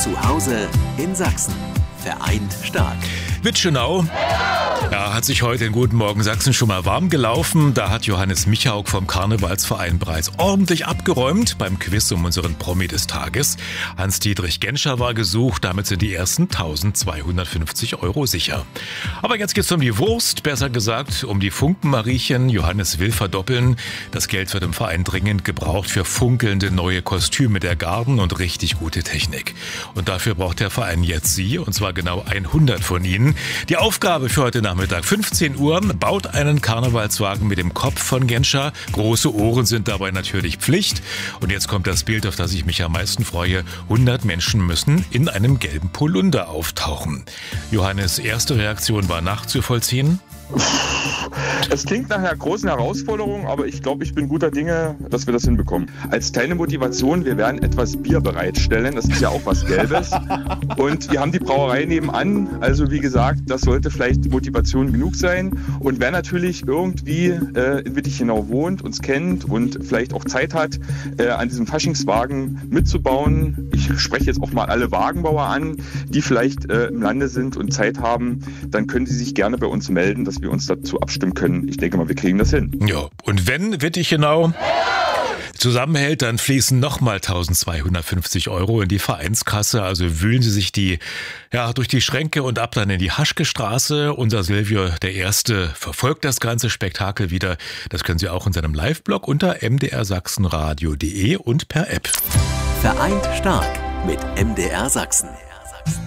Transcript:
Zu Hause in Sachsen. Vereint stark. Witschenau. Ja, hat sich heute in Guten Morgen Sachsen schon mal warm gelaufen. Da hat Johannes Michauk vom Karnevalsverein bereits ordentlich abgeräumt beim Quiz um unseren Promi des Tages. Hans-Dietrich Genscher war gesucht, damit sind die ersten 1250 € sicher. Aber jetzt geht's um die Wurst, besser gesagt um die Funkenmariechen. Johannes will verdoppeln. Das Geld wird im Verein dringend gebraucht für funkelnde neue Kostüme der Garden und richtig gute Technik. Und dafür braucht der Verein jetzt Sie, und zwar genau 100 von Ihnen. Die Aufgabe für heute Nachmittag 15 Uhr, baut einen Karnevalswagen mit dem Kopf von Genscher. Große Ohren sind dabei natürlich Pflicht. Und jetzt kommt das Bild, auf das ich mich am meisten freue. 100 Menschen müssen in einem gelben Polunder auftauchen. Johannes' erste Reaktion war nachzuvollziehen. Es klingt nach einer großen Herausforderung, aber ich glaube, ich bin guter Dinge, dass wir das hinbekommen. Als kleine Motivation, wir werden etwas Bier bereitstellen, das ist ja auch was Gelbes. Und wir haben die Brauerei nebenan, also wie gesagt, das sollte vielleicht Motivation genug sein. Und wer natürlich irgendwie in Wittichenau wohnt, uns kennt und vielleicht auch Zeit hat, an diesem Faschingswagen mitzubauen, ich spreche jetzt auch mal alle Wagenbauer an, die vielleicht im Lande sind und Zeit haben, dann können sie sich gerne bei uns melden, dass wir uns dazu abstimmen können. Ich denke mal, wir kriegen das hin. Ja, und wenn Wittichenau zusammenhält, dann fließen nochmal 1250 € in die Vereinskasse. Also wühlen Sie sich durch die Schränke und ab dann in die Haschke-Straße. Unser Silvio, der Erste, verfolgt das ganze Spektakel wieder. Das können Sie auch in seinem Live-Blog unter mdrsachsenradio.de und per App. Vereint stark mit MDR Sachsen.